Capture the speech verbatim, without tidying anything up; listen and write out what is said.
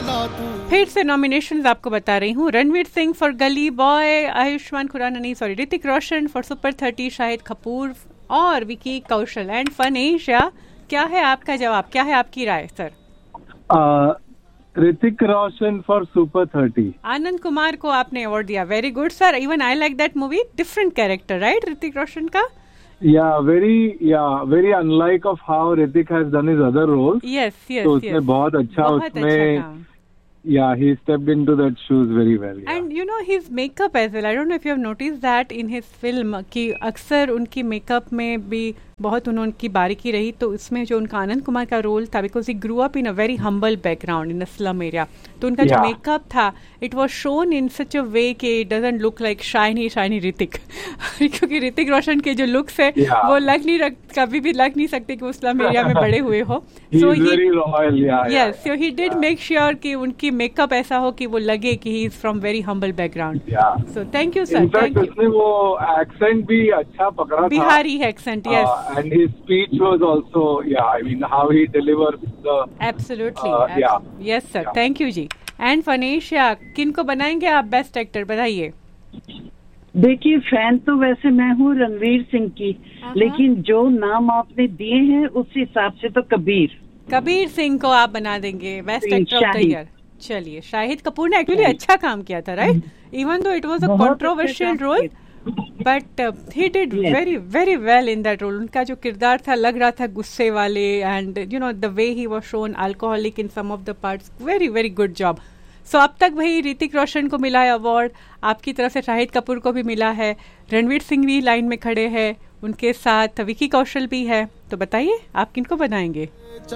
फिर से नॉमिनेशंस आपको बता रही हूँ। रणवीर सिंह फॉर गली बॉय, आयुष्मान खुराना नहीं sorry Hrithik Roshan for super thirty, Shahid Kapoor और विकी कौशल एंड फनेशिया। क्या है आपका जवाब, क्या है आपकी राय sir? Hrithik Roshan for super thirty. Anand Kumar को आपने अवार्ड दिया। Very good sir, even I like that movie. Different character right Hrithik Roshan का? Yeah, very, yeah, very unlike of how Hrithik has done his other roles. Yes, yes, तो yes. उसने बहुत अच्छा बहुत उसमें, अच्छा काम. yeah, he stepped into that shoes very well. Yeah. And you know his makeup as well. I don't know if you have noticed that in his film कि अक्सर उनकी मेकअप में भी बहुत उनकी बारीकी रही। तो इसमें जो उनका आनंद कुमार का रोल था, because he grew up in a very humble background in a slum area, तो उनका जो मेकअप था इट वाज शोन इन सच अ वे कि it doesn't look like shiny shiny Hrithik क्योंकि ऋतिक रोशन के जो लुक्स है yeah. वो लग नहीं रख कभी भी लग नहीं सकते कि वो स्लम एरिया में बड़े हुए हो। सो ही yes so he did make sure कि उनकी मेकअप ऐसा हो कि वो लगे कि he is from very humble background. So thank you sir. Thank you. वो एक्सेंट भी अच्छा पकड़ा था, Bihari accent. Yes and his speech was also yeah I mean how he delivers the absolutely uh, Abs- yeah yes sir yeah. Thank you ji. And फनेशिया किन को बनाएंगे आप best actor, बताइए? देखिए फैन तो वैसे मैं हूँ रणवीर सिंह की, लेकिन जो नाम आपने दिए हैं उस हिसाब से तो कबीर कबीर सिंह को आप बना देंगे best actor of the year. चलिए, शाहिद कपूर ने एक्चुअली अच्छा काम किया था right, even though it was a controversial role but he did very very well in that role. उनका जो किरदार था लग रहा था गुस्से वाले and you know the way he was shown alcoholic in some of the parts. Very very good job. सो अब तक भाई ऋतिक रोशन को मिला है अवार्ड, आपकी तरफ से शाहिद कपूर को भी मिला है, रणवीर सिंह भी लाइन में खड़े हैं, उनके साथ विकी कौशल भी है। तो बताइए आप किनको बनाएंगे?